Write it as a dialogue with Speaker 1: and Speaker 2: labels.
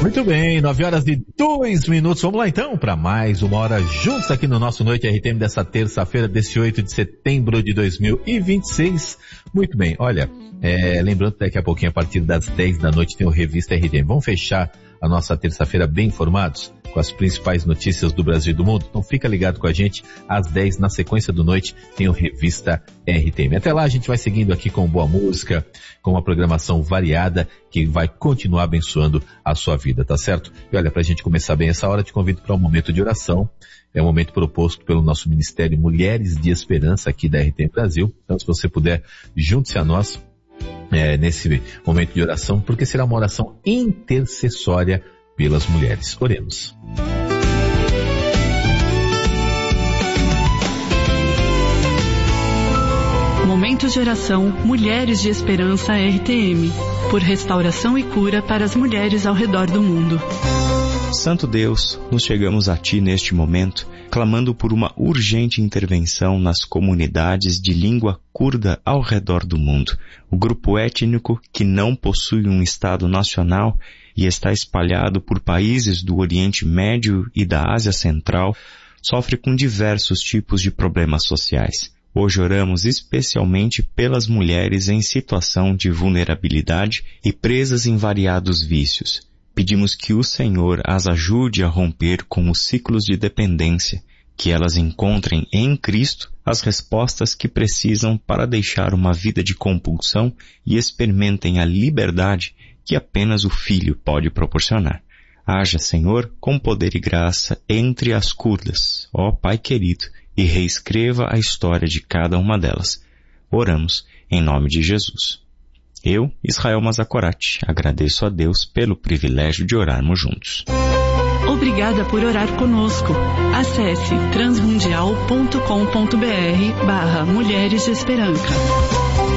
Speaker 1: Muito bem, 9h02. Vamos lá então para mais uma hora juntos aqui no nosso Noite RTM dessa terça-feira, desse 8 de setembro de 2026. Muito bem, olha, lembrando que daqui a pouquinho, a partir das 10 da noite, tem o Revista RTM. Vamos fechar a nossa terça-feira bem informados com as principais notícias do Brasil e do mundo? Então fica ligado com a gente, às 10, na sequência do noite, tem o Revista RTM. Até lá a gente vai seguindo aqui com boa música, com uma programação variada que vai continuar abençoando a sua vida, tá certo? E olha, pra gente começar bem essa hora, te convido para um momento de oração. É um momento proposto pelo nosso Ministério Mulheres de Esperança aqui da RTM Brasil. Então se você puder, junte-se a nós nesse momento de oração, porque será uma oração intercessória pelas mulheres. Oremos.
Speaker 2: Momento de oração Mulheres de Esperança RTM, por restauração e cura para as mulheres ao redor do mundo.
Speaker 3: Santo Deus, nos chegamos a Ti neste momento, clamando por uma urgente intervenção nas comunidades de língua curda ao redor do mundo. O grupo étnico que não possui um Estado nacional e está espalhado por países do Oriente Médio e da Ásia Central, sofre com diversos tipos de problemas sociais. Hoje oramos especialmente pelas mulheres em situação de vulnerabilidade e presas em variados vícios. Pedimos que o Senhor as ajude a romper com os ciclos de dependência, que elas encontrem em Cristo as respostas que precisam para deixar uma vida de compulsão e experimentem a liberdade que apenas o Filho pode proporcionar. Haja, Senhor, com poder e graça entre as curdas, ó Pai querido, e reescreva a história de cada uma delas. Oramos em nome de Jesus. Eu, Israel Mazakorati, agradeço a Deus pelo privilégio de orarmos juntos.
Speaker 2: Obrigada por orar conosco. Acesse transmundial.com.br/Mulheres de Esperança.